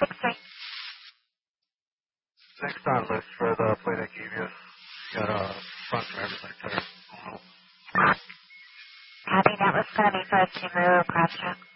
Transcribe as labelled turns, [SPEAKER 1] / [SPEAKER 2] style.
[SPEAKER 1] Next on list for the plate I gave you. Got a front driver's light tire.
[SPEAKER 2] Copy, that was going to be for a Subaru Crosstrek.